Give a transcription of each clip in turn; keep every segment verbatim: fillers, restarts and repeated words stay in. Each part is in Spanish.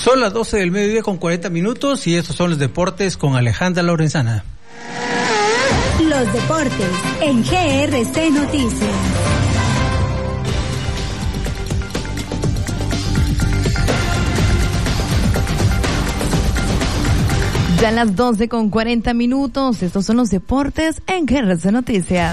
Son las doce del mediodía con cuarenta minutos y estos son los deportes con Alejandra Lorenzana. Los deportes en G R C Noticias. Ya las doce con cuarenta minutos, estos son los deportes en G R C Noticias.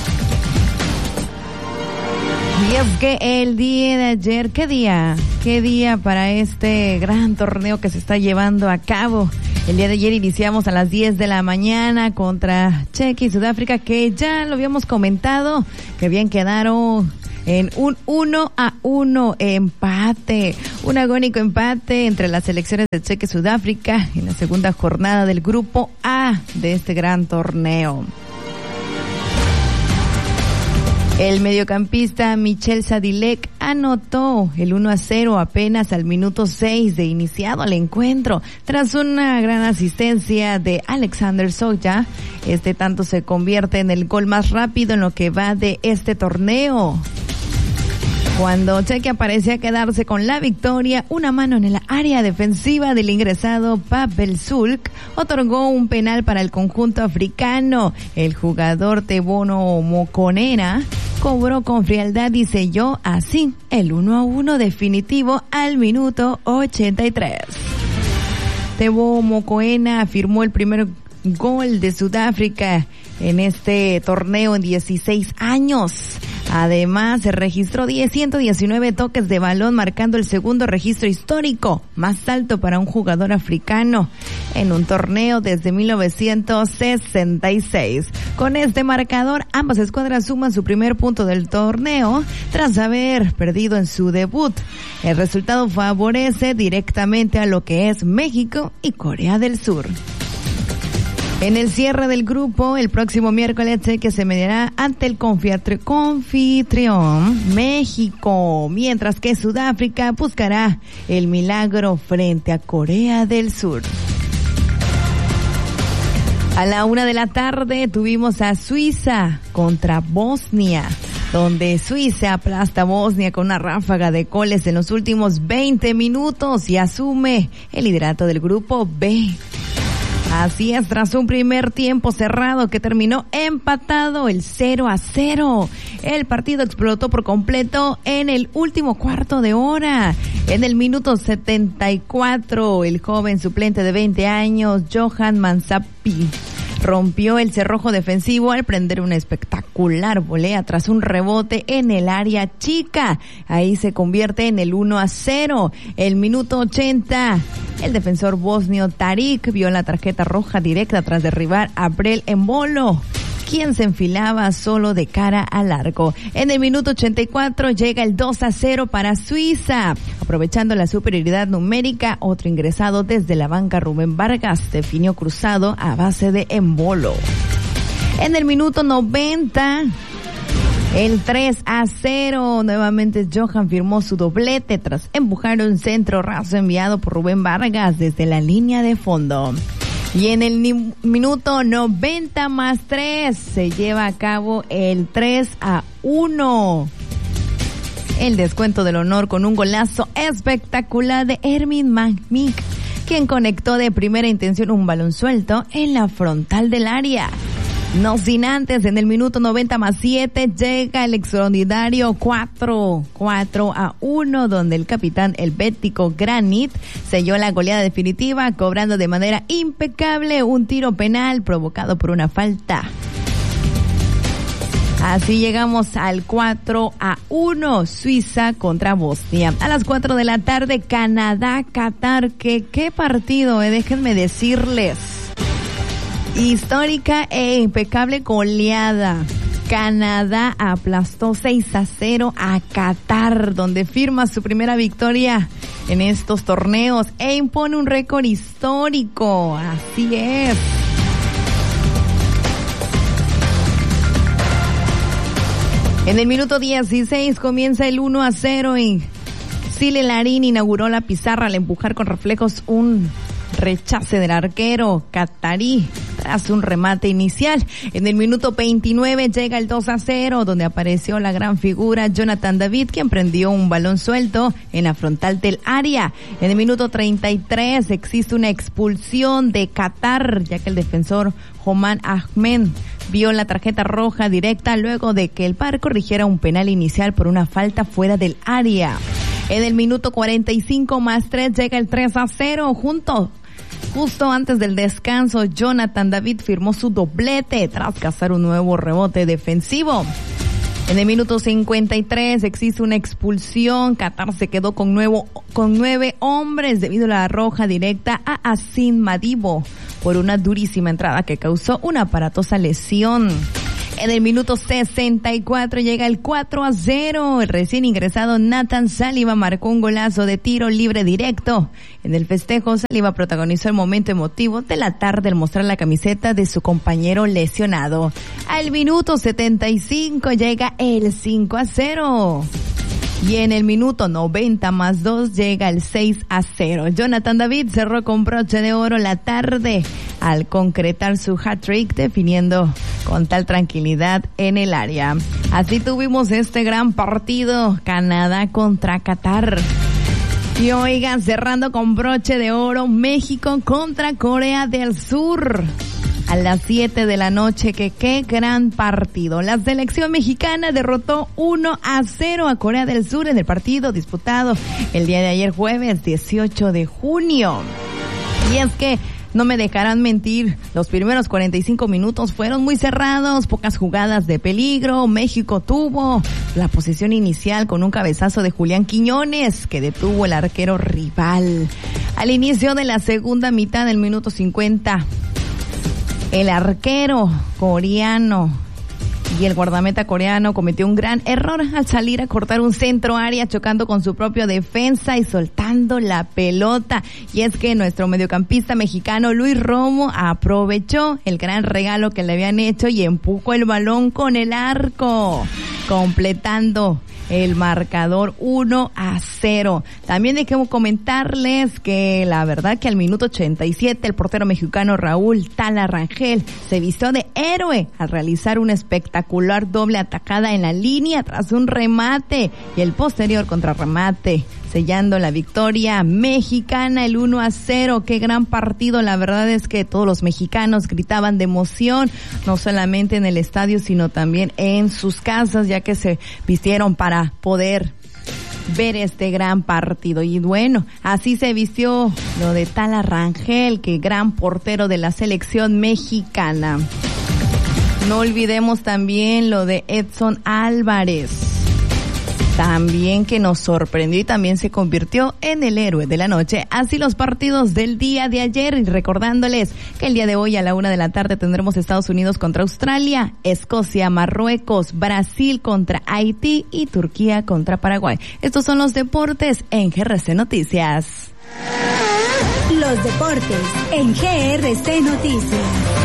Y es que el día de ayer, ¿qué día? ¿Qué día para este gran torneo que se está llevando a cabo? El día de ayer iniciamos a las diez de la mañana contra Chequia y Sudáfrica, que ya lo habíamos comentado, que bien quedaron en un uno a uno empate, un agónico empate entre las selecciones de Chequia y Sudáfrica en la segunda jornada del grupo A de este gran torneo. El mediocampista Michel Sadilek anotó el uno a cero apenas al minuto seis de iniciado el encuentro. Tras una gran asistencia de Alexander Soya, este tanto se convierte en el gol más rápido en lo que va de este torneo. Cuando Chequia parecía quedarse con la victoria, una mano en el área defensiva del ingresado Pavel Sulk otorgó un penal para el conjunto africano. El jugador Tebono Mokonena cobró con frialdad y selló así el uno a uno definitivo al minuto ochenta y tres. Tebono Mokoena firmó el primer gol de Sudáfrica en este torneo en dieciséis años. Además, se registró ciento diecinueve toques de balón, marcando el segundo registro histórico más alto para un jugador africano en un torneo desde mil novecientos sesenta y seis. Con este marcador, ambas escuadras suman su primer punto del torneo tras haber perdido en su debut. El resultado favorece directamente a lo que es México y Corea del Sur. En el cierre del grupo, el próximo miércoles Chequia se medirá ante el confitrión México, mientras que Sudáfrica buscará el milagro frente a Corea del Sur. A la una de la tarde tuvimos a Suiza contra Bosnia, donde Suiza aplasta a Bosnia con una ráfaga de goles en los últimos veinte minutos y asume el liderato del grupo B. Así es, tras un primer tiempo cerrado que terminó empatado el cero a cero. El partido explotó por completo en el último cuarto de hora. En el minuto setenta y cuatro, el joven suplente de veinte años, Johan Mansapi, rompió el cerrojo defensivo al prender una espectacular volea tras un rebote en el área chica. Ahí se convierte en el uno a cero. El minuto ochenta, el defensor bosnio Tarik vio la tarjeta roja directa tras derribar a Brel Embolo, quien se enfilaba solo de cara al arco. En el minuto ochenta y cuatro llega el dos a cero para Suiza. Aprovechando la superioridad numérica, otro ingresado desde la banca, Rubén Vargas, definió cruzado a base de Embolo. En el minuto noventa, el tres a cero, nuevamente Johan firmó su doblete tras empujar un centro raso enviado por Rubén Vargas desde la línea de fondo. Y en el ni- minuto noventa más tres se lleva a cabo el tres a uno. El descuento del honor con un golazo espectacular de Ermin Magmik, quien conectó de primera intención un balón suelto en la frontal del área. No sin antes, en el minuto noventa más siete llega el extraordinario cuatro a uno, donde el capitán helvético Granit selló la goleada definitiva, cobrando de manera impecable un tiro penal provocado por una falta. Así llegamos al cuatro a uno, Suiza contra Bosnia. A las cuatro de la tarde, Canadá-Qatar. ¿Qué, qué partido, eh? Déjenme decirles. Histórica e impecable goleada. Canadá aplastó seis a cero a Qatar, donde firma su primera victoria en estos torneos e impone un récord histórico. Así es. En el minuto dieciséis comienza el uno a cero y Sile Larín inauguró la pizarra al empujar con reflejos un rechace del arquero catarí tras un remate inicial. En el minuto veintinueve llega el dos a cero, donde apareció la gran figura Jonathan David, quien prendió un balón suelto en la frontal del área. En el minuto treinta y tres existe una expulsión de Qatar, ya que el defensor Oman Ahmed vio la tarjeta roja directa luego de que el V A R corrigiera un penal inicial por una falta fuera del área. En el minuto cuarenta y cinco más tres llega el tres a cero. Junto, justo antes del descanso, Jonathan David firmó su doblete tras cazar un nuevo rebote defensivo. En el minuto cincuenta y tres existe una expulsión. Qatar se quedó con, nuevo, con nueve hombres debido a la roja directa a Asim Madibo por una durísima entrada que causó una aparatosa lesión. En el minuto sesenta y cuatro llega el cuatro a cero. El recién ingresado Nathan Saliba marcó un golazo de tiro libre directo. En el festejo, Saliba protagonizó el momento emotivo de la tarde al mostrar la camiseta de su compañero lesionado. Al minuto setenta y cinco llega el cinco a cero. Y en el minuto noventa más dos llega el seis a cero. Jonathan David cerró con broche de oro la tarde al concretar su hat-trick, definiendo con tal tranquilidad en el área. Así tuvimos este gran partido, Canadá contra Qatar. Y oigan, cerrando con broche de oro, México contra Corea del Sur. A las siete de la noche, que qué gran partido. La selección mexicana derrotó uno a cero a Corea del Sur en el partido disputado el día de ayer, jueves dieciocho de junio. Y es que no me dejarán mentir, los primeros cuarenta y cinco minutos fueron muy cerrados, pocas jugadas de peligro. México tuvo la posesión inicial con un cabezazo de Julián Quiñones que detuvo el arquero rival. Al inicio de la segunda mitad del minuto cincuenta, el arquero coreano y el guardameta coreano cometió un gran error al salir a cortar un centro área, chocando con su propia defensa y soltando la pelota. Y es que nuestro mediocampista mexicano Luis Romo aprovechó el gran regalo que le habían hecho y empujó el balón con el arco, completando el marcador uno a cero. También hay que comentarles que la verdad que al minuto ochenta y siete el portero mexicano Raúl Tala Rangel se vistió de héroe al realizar una espectacular doble atacada en la línea tras un remate y el posterior contrarremate, sellando la victoria mexicana, el uno a cero. Qué gran partido. La verdad es que todos los mexicanos gritaban de emoción, no solamente en el estadio, sino también en sus casas, ya que se vistieron para poder ver este gran partido. Y bueno, así se vistió lo de Tala Rangel, que gran portero de la selección mexicana. No olvidemos también lo de Edson Álvarez, también que nos sorprendió y también se convirtió en el héroe de la noche. Así los partidos del día de ayer, y recordándoles que el día de hoy a la una de la tarde tendremos Estados Unidos contra Australia, Escocia, Marruecos, Brasil contra Haití y Turquía contra Paraguay. Estos son los deportes en G R C Noticias. Los deportes en G R C Noticias.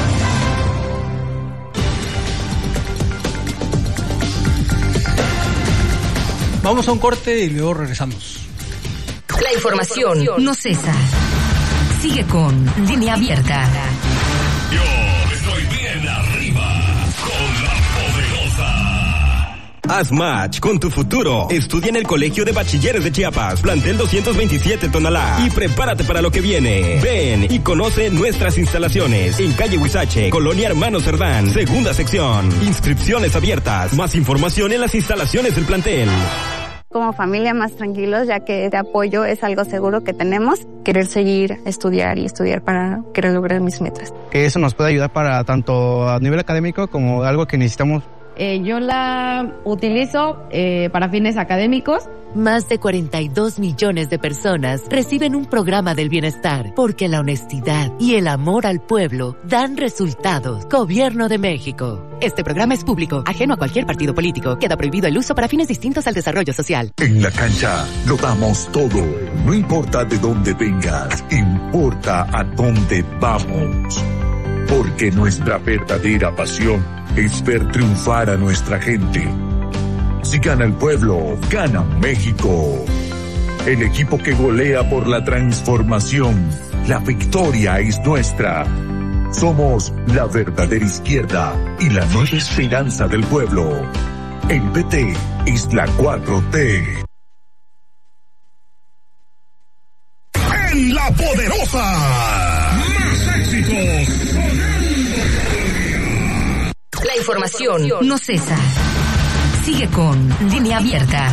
Vamos a un corte y luego regresamos. La información no cesa. Sigue con Línea Abierta. Yo estoy bien arriba con la poderosa. Haz match con tu futuro. Estudia en el Colegio de Bachilleres de Chiapas, plantel doscientos veintisiete Tonalá, y prepárate para lo que viene. Ven y conoce nuestras instalaciones en calle Huizache, Colonia Hermano Cerdán, segunda sección. Inscripciones abiertas. Más información en las instalaciones del plantel. Como familia más tranquilos, ya que este apoyo es algo seguro que tenemos. Querer seguir, estudiar y estudiar para querer lograr mis metas. Que eso nos puede ayudar para tanto a nivel académico como algo que necesitamos. Eh, yo la utilizo eh, para fines académicos. Más de cuarenta y dos millones de personas reciben un programa del bienestar porque la honestidad y el amor al pueblo dan resultados. Gobierno de México. Este programa es público, ajeno a cualquier partido político. Queda prohibido el uso para fines distintos al desarrollo social. En la cancha lo damos todo. No importa de dónde vengas, importa a dónde vamos. Porque nuestra verdadera pasión es ver triunfar a nuestra gente. Si gana el pueblo, gana México. El equipo que golea por la transformación. la victoria es nuestra. Somos la verdadera izquierda y la nueva esperanza del pueblo. El P T es la cuatro T. En La Poderosa, más éxitos. La información no cesa. Sigue con Línea Abierta.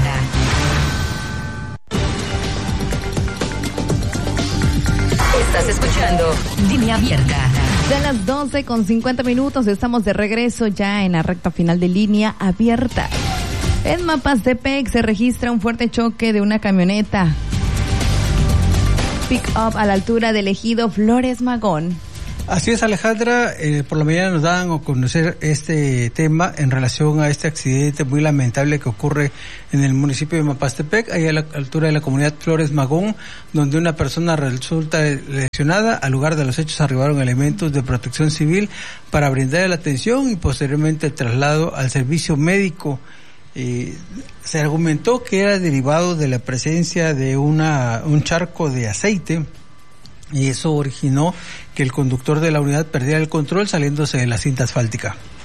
Estás escuchando Línea Abierta. Ya a las doce con cincuenta minutos estamos de regreso ya en la recta final de Línea Abierta. En Mapastepec se registra un fuerte choque de una camioneta pick-up a la altura del ejido Flores Magón. Así es, Alejandra, eh, por la mañana nos dan a conocer este tema en relación a este accidente muy lamentable que ocurre en el municipio de Mapastepec, ahí a la altura de la comunidad Flores Magón, donde una persona resulta lesionada. Al lugar de los hechos arribaron elementos de protección civil para brindar la atención y posteriormente el traslado al servicio médico. Eh, se argumentó que era derivado de la presencia de una un charco de aceite, y eso originó que el conductor de la unidad perdiera el control saliéndose de la cinta asfáltica.